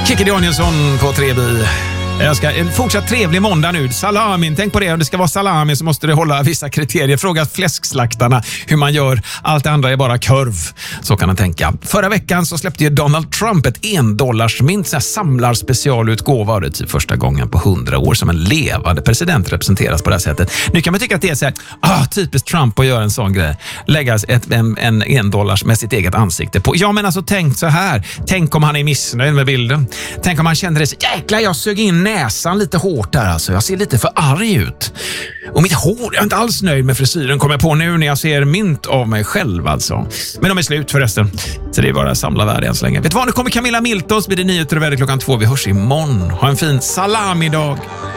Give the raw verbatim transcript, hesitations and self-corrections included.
Kikki Danielsson på tre bi. Jag ska en fortsatt trevlig måndag nu. Salamin, tänk på det. Om det ska vara salami så måste det hålla vissa kriterier. Fråga fläskslaktarna hur man gör. Allt det andra är bara kurv. Så kan man tänka. Förra veckan så släppte ju Donald Trump ett endollarsmynt, så här samlarspecialutgåva. Det är typ första gången på hundra år som en levande president representeras på det här sättet. Nu kan man tycka att det är så här, ah, typiskt Trump att göra en sån grej. Lägga ett, en, en endollars med sitt eget ansikte på. Ja, men alltså tänk så här. Tänk om han är missnöjd med bilden. Tänk om han kände det så, jäklar, jag sög in näsan lite hårt där alltså. Jag ser lite för arg ut. Och mitt hår, jag är inte alls nöjd med frisyren, kommer jag på nu när jag ser mynt av mig själv alltså. Men de är slut förresten. Så det är bara samla värde än så länge. Vet du vad, nu kommer Camilla Milton, så blir det nyheter och väder klockan två. Vi hörs imorgon. Ha en fin salamidag.